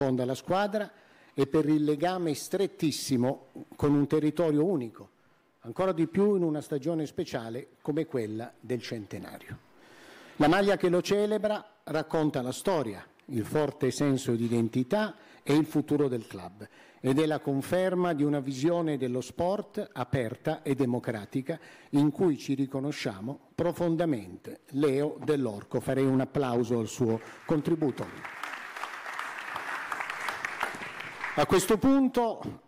alla squadra e per il legame strettissimo con un territorio unico, ancora di più in una stagione speciale come quella del centenario. La maglia che lo celebra racconta la storia, il forte senso di identità e il futuro del club ed è la conferma di una visione dello sport aperta e democratica in cui ci riconosciamo profondamente. Leo Dell'Orco, farei un applauso al suo contributo. A questo punto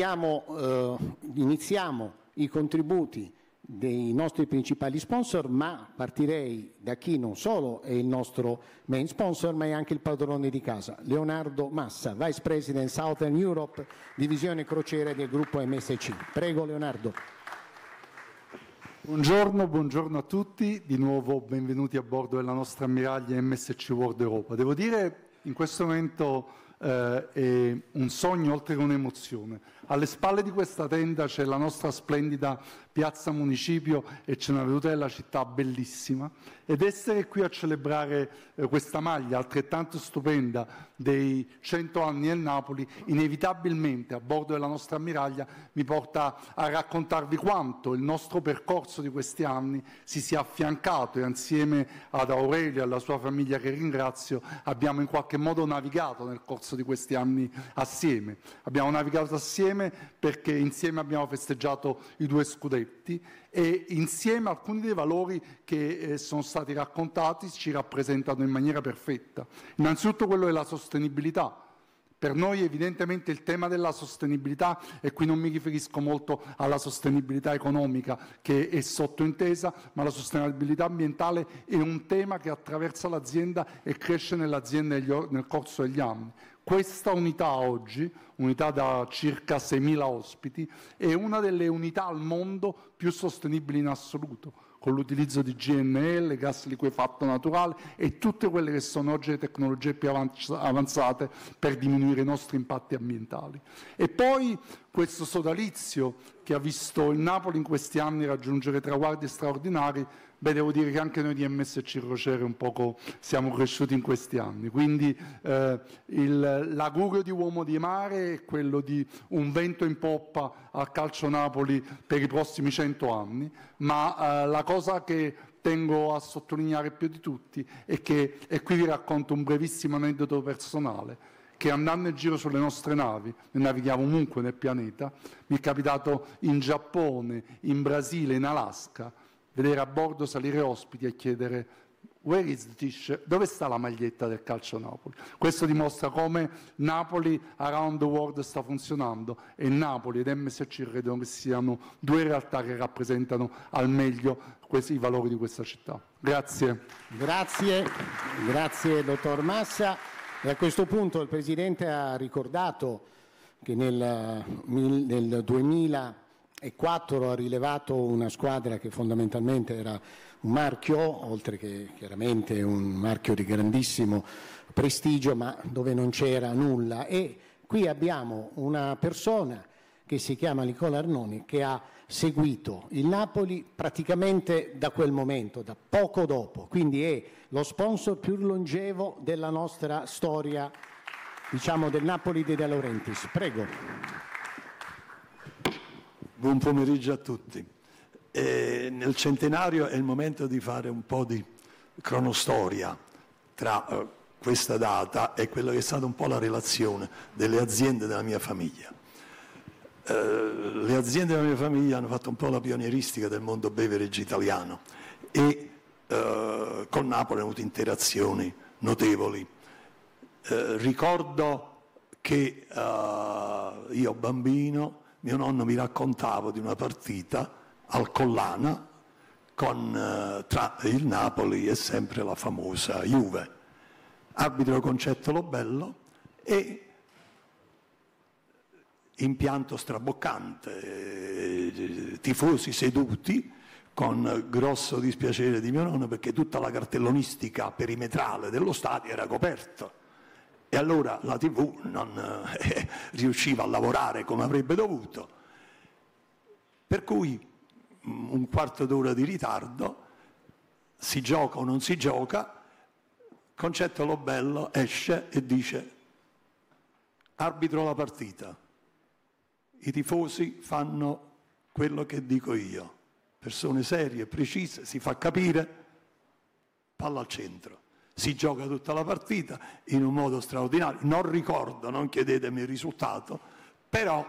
iniziamo i contributi dei nostri principali sponsor, ma partirei da chi non solo è il nostro main sponsor, ma è anche il padrone di casa, Leonardo Massa, Vice President Southern Europe, divisione crociere del gruppo MSC. Prego Leonardo. Buongiorno a tutti, di nuovo benvenuti a bordo della nostra ammiraglia MSC World Europa. Devo dire, in questo momento è un sogno oltre che un'emozione. Alle spalle di questa tenda c'è la nostra splendida piazza Municipio e c'è una veduta della città bellissima, ed essere qui a celebrare questa maglia altrettanto stupenda dei 100 anni del Napoli, inevitabilmente a bordo della nostra ammiraglia mi porta a raccontarvi quanto il nostro percorso di questi anni si sia affiancato, e insieme ad Aurelio e alla sua famiglia, che ringrazio, abbiamo in qualche modo navigato nel corso di questi anni assieme. Abbiamo navigato assieme perché insieme abbiamo festeggiato i 2 scudetti e insieme alcuni dei valori che sono stati raccontati ci rappresentano in maniera perfetta. Innanzitutto quello della sostenibilità. Per noi evidentemente il tema della sostenibilità, e qui non mi riferisco molto alla sostenibilità economica che è sottointesa, ma la sostenibilità ambientale è un tema che attraversa l'azienda e cresce nell'azienda nel corso degli anni. Questa unità oggi, unità da circa 6.000 ospiti, è una delle unità al mondo più sostenibili in assoluto, con l'utilizzo di GNL, gas liquefatto naturale e tutte quelle che sono oggi le tecnologie più avanzate per diminuire i nostri impatti ambientali. E poi questo sodalizio che ha visto il Napoli in questi anni raggiungere traguardi straordinari. Devo dire che anche noi di MSC Crociere un poco siamo cresciuti in questi anni, quindi l'augurio di uomo di mare è quello di un vento in poppa al Calcio Napoli per i prossimi 100 anni, ma la cosa che tengo a sottolineare più di tutti è che, e qui vi racconto un brevissimo aneddoto personale, che andando in giro sulle nostre navi, ne navighiamo ovunque nel pianeta, mi è capitato in Giappone, in Brasile, in Alaska, vedere a bordo salire ospiti e chiedere "Where is the t-shirt?", dove sta la maglietta del Calcio Napoli? Questo dimostra come Napoli around the world sta funzionando, e Napoli ed MSC credo che siano 2 realtà che rappresentano al meglio i valori di questa città. Grazie. Grazie dottor Massa. E a questo punto il Presidente ha ricordato che nel 2004 ha rilevato una squadra che fondamentalmente era un marchio, oltre che chiaramente un marchio di grandissimo prestigio, ma dove non c'era nulla. E qui abbiamo una persona che si chiama Nicola Arnoni, che ha seguito il Napoli praticamente da quel momento, da poco dopo, quindi è lo sponsor più longevo della nostra storia, diciamo del Napoli di De Laurentiis. Prego. Buon pomeriggio a tutti. Nel centenario è il momento di fare un po' di cronostoria tra questa data e quella che è stata un po' la relazione delle aziende della mia famiglia. Le aziende della mia famiglia hanno fatto un po' la pionieristica del mondo beverage italiano e con Napoli hanno avuto interazioni notevoli. Ricordo che io bambino, mio nonno mi raccontava di una partita al Collana tra il Napoli e sempre la famosa Juve. Arbitro Concetto Lobello e impianto straboccante, tifosi seduti, con grosso dispiacere di mio nonno perché tutta la cartellonistica perimetrale dello stadio era coperta e allora la TV non riusciva a lavorare come avrebbe dovuto, per cui un quarto d'ora di ritardo, si gioca o non si gioca, Concetto Lobello esce e dice arbitro la partita, i tifosi fanno quello che dico io, persone serie, precise, si fa capire, palla al centro. Si gioca tutta la partita in un modo straordinario. Non ricordo, non chiedetemi il risultato, però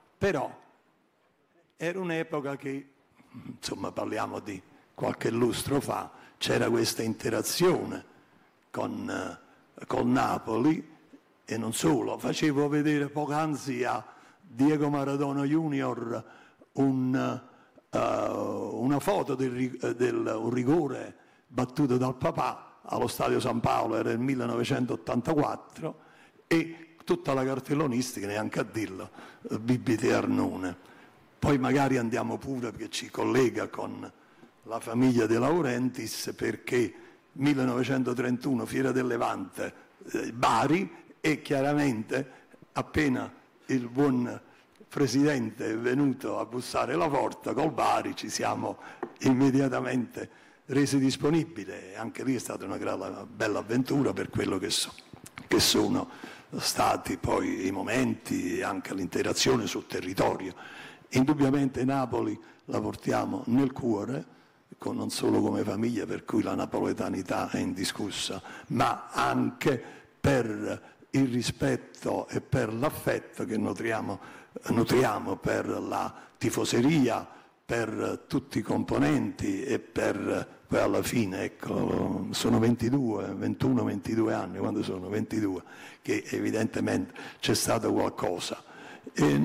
era un'epoca che, insomma, parliamo di qualche lustro fa, c'era questa interazione con Napoli e non solo. Facevo vedere poc'anzi a Diego Maradona Junior una foto un rigore battuto dal papà allo Stadio San Paolo, era il 1984, e tutta la cartellonistica, neanche a dirlo, Bibite Arnone. Poi magari andiamo pure, perché ci collega con la famiglia De Laurentiis, perché 1931 Fiera del Levante, Bari, e chiaramente appena il buon Presidente è venuto a bussare la porta col Bari ci siamo immediatamente resi disponibili. Anche lì è stata una bella avventura per quello che sono stati poi i momenti e anche l'interazione sul territorio. Indubbiamente Napoli la portiamo nel cuore, non solo come famiglia, per cui la napoletanità è indiscussa, ma anche per il rispetto e per l'affetto che nutriamo per la tifoseria, per tutti i componenti e per poi alla fine, ecco, sono 22 anni, quando sono 22, che evidentemente c'è stato qualcosa. E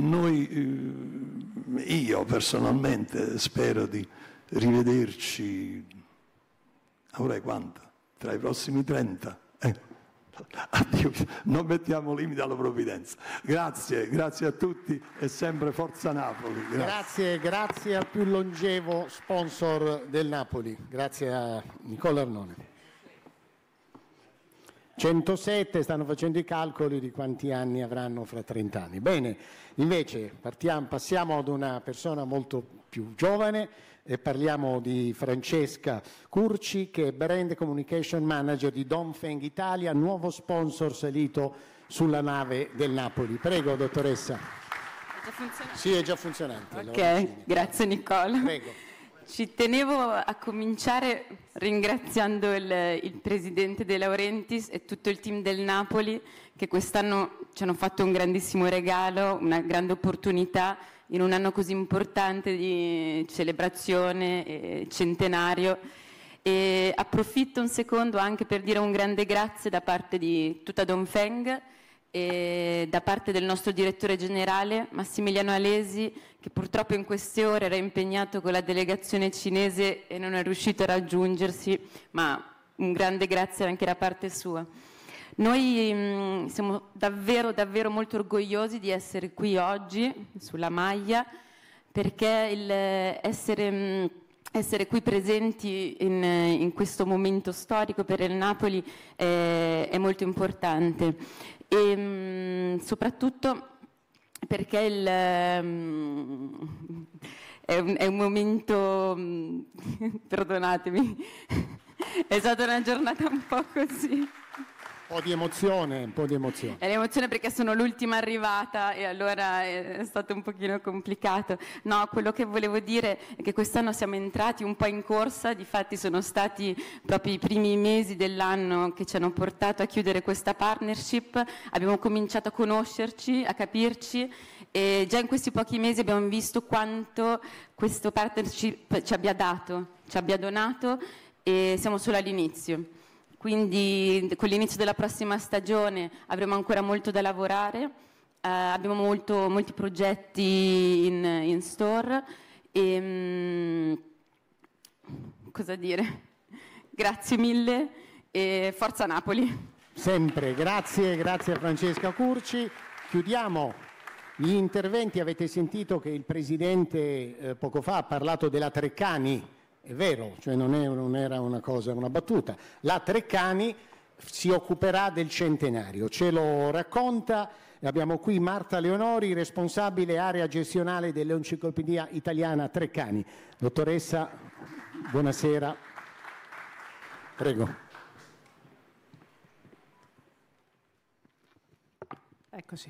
io personalmente spero di rivederci, avrei quanto? Tra i prossimi 30? Addio, non mettiamo limiti alla provvidenza. Grazie a tutti e sempre Forza Napoli. Grazie al più longevo sponsor del Napoli, grazie a Nicola Arnone. 107, stanno facendo i calcoli di quanti anni avranno fra 30 anni. Bene, invece passiamo ad una persona molto più giovane e parliamo di Francesca Curci, che è Brand Communication Manager di Dongfeng Italia, nuovo sponsor salito sulla nave del Napoli. Prego, dottoressa. È già funzionante? Sì, è già funzionante. Ok, grazie Nicola. Prego. Ci tenevo a cominciare ringraziando il presidente De Laurentiis e tutto il team del Napoli, che quest'anno ci hanno fatto un grandissimo regalo, una grande opportunità in un anno così importante di celebrazione e centenario. E approfitto un secondo anche per dire un grande grazie da parte di tutta Dongfeng e da parte del nostro direttore generale Massimiliano Alesi, che purtroppo in queste ore era impegnato con la delegazione cinese e non è riuscito a raggiungersi, ma un grande grazie anche da parte sua. Noi siamo davvero molto orgogliosi di essere qui oggi sulla maglia, perché essere qui presenti in questo momento storico per il Napoli è molto importante, e soprattutto perché è un momento, perdonatemi, è stata una giornata un po' così. Un po' di emozione. È l'emozione perché sono l'ultima arrivata e allora è stato un pochino complicato. No, quello che volevo dire è che quest'anno siamo entrati un po' in corsa, difatti sono stati proprio i primi mesi dell'anno che ci hanno portato a chiudere questa partnership, abbiamo cominciato a conoscerci, a capirci, e già in questi pochi mesi abbiamo visto quanto questo partnership ci abbia donato, e siamo solo all'inizio. Quindi con l'inizio della prossima stagione avremo ancora molto da lavorare, abbiamo molti progetti in store e cosa dire? Grazie mille e forza Napoli! Sempre, grazie a Francesca Curci. Chiudiamo gli interventi. Avete sentito che il Presidente poco fa ha parlato della Treccani. È vero, cioè non era una cosa, una battuta. La Treccani si occuperà del centenario, ce lo racconta. Abbiamo qui Marta Leonori, responsabile area gestionale dell'Enciclopedia Italiana Treccani. Dottoressa, buonasera. Prego. Eccoci.